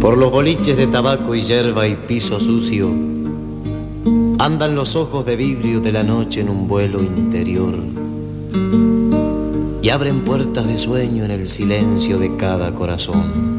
Por los boliches de tabaco y yerba y piso sucio andan los ojos de vidrio de la noche en un vuelo interior y abren puertas de sueño en el silencio de cada corazón.